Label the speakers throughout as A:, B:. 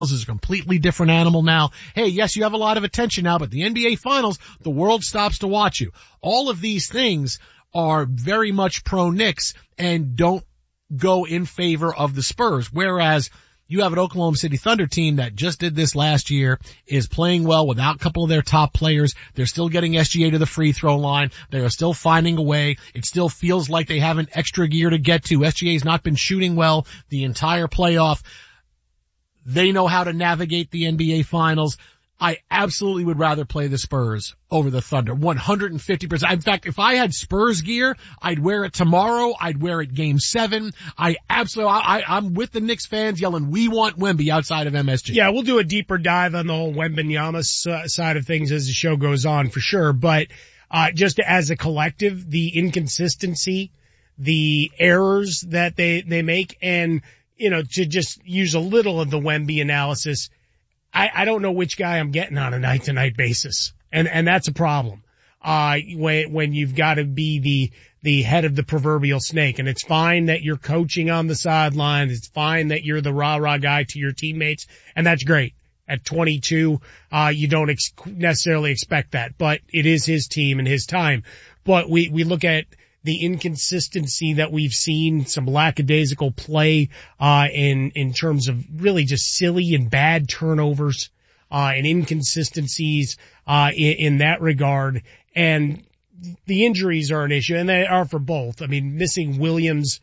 A: is a completely different animal now. Hey, yes, you have a lot of attention now, but the NBA Finals, the world stops to watch you. All of these things are very much pro Knicks and don't go in favor of the Spurs. Whereas you have an Oklahoma City Thunder team that just did this last year, is playing well without a couple of their top players. They're still getting SGA to the free throw line. They are still finding a way. It still feels like they have an extra gear to get to. SGA's not been shooting well the entire playoff. They know how to navigate the NBA Finals. I absolutely would rather play the Spurs over the Thunder. 150%. In fact, if I had Spurs gear, I'd wear it tomorrow. I'd wear it game 7. I'm with the Knicks fans yelling, we want Wemby outside of MSG.
B: Yeah, we'll do a deeper dive on the whole Wembanyama side of things as the show goes on for sure. But, just as a collective, the inconsistency, the errors that they make, and, to just use a little of the Wemby analysis, I don't know which guy I'm getting on a night-to-night basis. And that's a problem. When you've got to be the head of the proverbial snake. And it's fine that you're coaching on the sideline. It's fine that you're the rah-rah guy to your teammates. And that's great. At 22, you don't necessarily expect that, but it is his team and his time. But we look at the inconsistency that we've seen, some lackadaisical play, in terms of really just silly and bad turnovers, and inconsistencies, in that regard. And the injuries are an issue, and they are for both. I mean, missing Williams,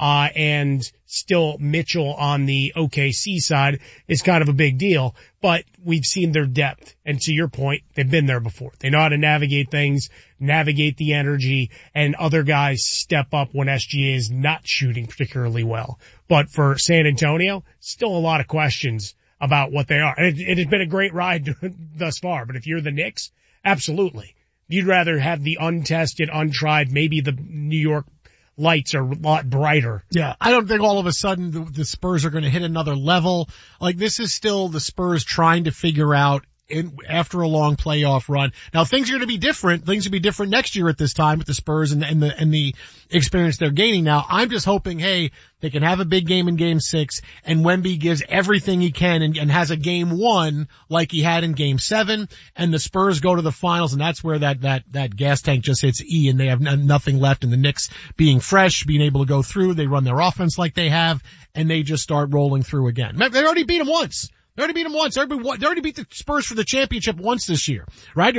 B: and still Mitchell on the OKC side is kind of a big deal, but we've seen their depth. And to your point, they've been there before. They know how to navigate things, navigate the energy, and other guys step up when SGA is not shooting particularly well. But for San Antonio, still a lot of questions about what they are. And it has been a great ride thus far, but if you're the Knicks, absolutely. You'd rather have the untested, untried, maybe the New York lights are a lot brighter.
A: Yeah, I don't think all of a sudden the Spurs are going to hit another level. Like, this is still the Spurs trying to figure out after a long playoff run. Now, things are going to be different. Things will be different next year at this time with the Spurs and the experience they're gaining now. I'm just hoping, hey, they can have a big game in game 6 and Wemby gives everything he can and has a game 1 like he had in game 7, and the Spurs go to the finals, and that's where that gas tank just hits E and they have nothing left, and the Knicks being fresh, being able to go through, they run their offense like they have, and they just start rolling through again. They already beat them once. They already beat the Spurs for the championship once this year, right?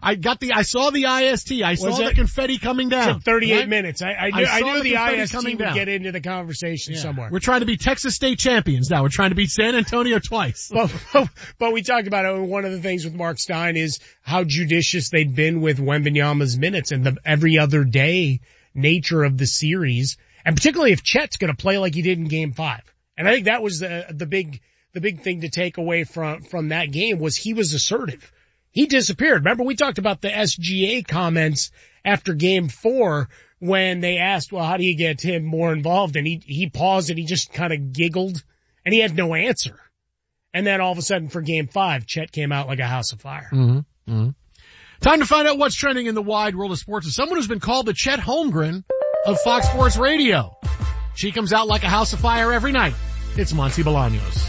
A: I saw the IST. I saw the confetti coming down.
B: It took 38 minutes. I knew the IST would
A: down.
B: Get into the conversation somewhere.
A: We're trying to be Texas State champions now. We're trying to beat San Antonio twice.
B: But we talked about it. One of the things with Mark Stein is how judicious they'd been with Wembanyama's minutes and the every other day nature of the series. And particularly if Chet's going to play like he did in game 5. And I think that was the big thing to take away from that game was he was assertive. He disappeared. Remember, we talked about the SGA comments after game 4 when they asked, well, how do you get him more involved? And he paused and he just kind of giggled and he had no answer. And then all of a sudden for game 5, Chet came out like a house of fire.
A: Mm-hmm. Mm-hmm. Time to find out what's trending in the wide world of sports. As someone who's been called the Chet Holmgren of Fox Sports Radio. She comes out like a house of fire every night. It's Monty Bolaños.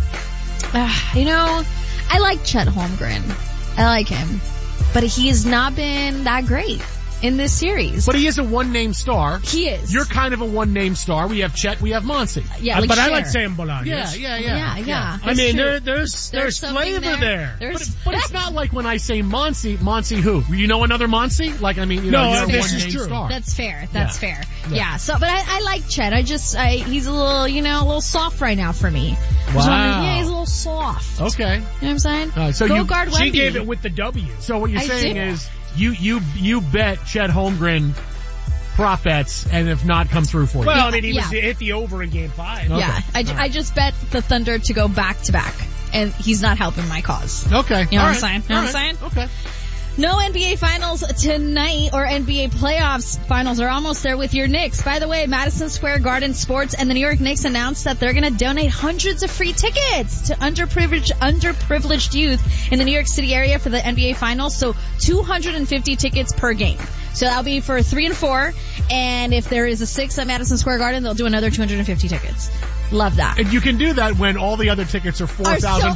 C: I like Chet Holmgren. I like him. But he's not been that great in this series.
A: But he is a one-name star.
C: He is.
A: You're kind of a one-name star. We have Chet, we have Monty.
C: Yeah,
B: but
C: Cher.
B: I like saying Bolaños.
C: Yeah.
B: I mean, there's flavor there.
A: But it's not like when I say Monty who? You know another Monty? Like, I mean, you're
B: this
A: a
B: is
A: one-name
B: true.
A: star.
C: That's fair. Yeah. So, but I like Chet. He's a little, a little soft right now for me.
A: Wow.
C: He's a little soft.
A: Okay.
C: You know what I'm saying?
A: So
C: Go guard Wemby.
B: She gave it with the W.
A: So what you're saying is you bet Chet Holmgren prop bets and if not come through for you.
B: Well, I mean, he hit the over in game 5.
A: Okay.
C: Yeah. I just bet the Thunder to go back to back and he's not helping my cause.
A: Okay.
C: You know what I'm saying?
A: Okay.
C: No NBA Finals tonight, or NBA playoffs finals are almost there with your Knicks. By the way, Madison Square Garden Sports and the New York Knicks announced that they're going to donate hundreds of free tickets to underprivileged youth in the New York City area for the NBA Finals. So 250 tickets per game. So that'll be for 3 and 4. And if there is a 6 at Madison Square Garden, they'll do another 250 tickets. Love that.
A: And you can do that when all the other tickets are $4,000